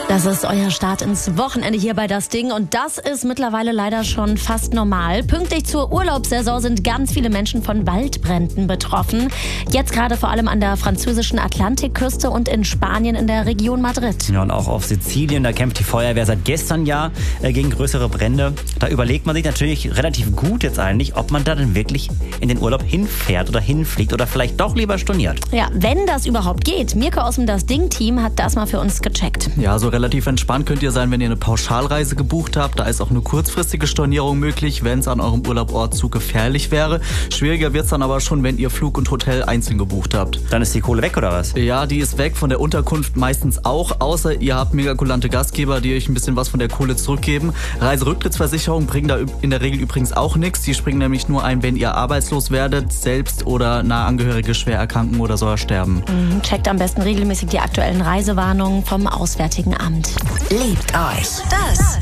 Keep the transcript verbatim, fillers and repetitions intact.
Das ist euer Start ins Wochenende hier bei Das Ding und das ist mittlerweile leider schon fast normal. Pünktlich zur Urlaubssaison sind ganz viele Menschen von Waldbränden betroffen. Jetzt gerade vor allem an der französischen Atlantikküste und in Spanien in der Region Madrid. Ja, und auch auf Sizilien, da kämpft die Feuerwehr seit gestern ja äh, gegen größere Brände. Da überlegt man sich natürlich relativ gut jetzt eigentlich, ob man da denn wirklich in den Urlaub hinfährt oder hinfliegt oder vielleicht doch lieber storniert. Ja, wenn das überhaupt geht. Mirko aus dem Das Ding-Team hat das mal für uns gecheckt. Ja, so relativ entspannt könnt ihr sein, wenn ihr eine Pauschalreise gebucht habt. Da ist auch eine kurzfristige Stornierung möglich, wenn es an eurem Urlaubort zu gefährlich wäre. Schwieriger wird es dann aber schon, wenn ihr Flug und Hotel einzeln gebucht habt. Dann ist die Kohle weg, oder was? Ja, die ist weg, von der Unterkunft meistens auch, außer ihr habt mega kulante Gastgeber, die euch ein bisschen was von der Kohle zurückgeben. Reiserücktrittsversicherungen bringen da in der Regel übrigens auch nichts. Die springen nämlich nur ein, wenn ihr arbeitslos werdet, selbst oder nahe Angehörige schwer erkranken oder sogar sterben. Mhm, checkt am besten regelmäßig die aktuellen Reisewarnungen vom Auswärtigen Amt. Liebt euch. Das